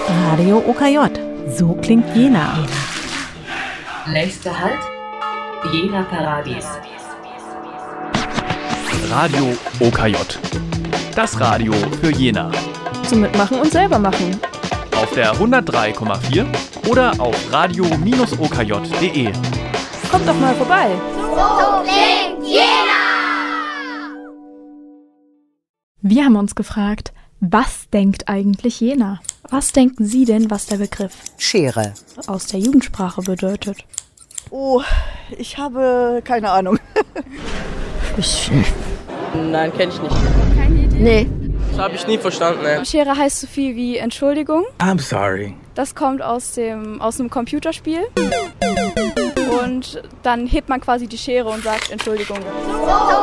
Radio OKJ. So klingt Jena. Nächster Halt, Jena Paradies. Radio OKJ. Das Radio für Jena. Zum Mitmachen und selber machen. Auf der 103,4 oder auf radio-okj.de. Kommt doch mal vorbei. So klingt Jena! Wir haben uns gefragt, was denkt eigentlich Jena? Was denken Sie denn, was der Begriff Schere aus der Jugendsprache bedeutet? Oh, ich habe keine Ahnung. Nein, kenne ich nicht. Keine Idee? Nee. Das habe ich nie verstanden. Ne? Schere heißt so viel wie Entschuldigung. I'm sorry. Das kommt aus einem Computerspiel. Und dann hebt man quasi die Schere und sagt Entschuldigung. So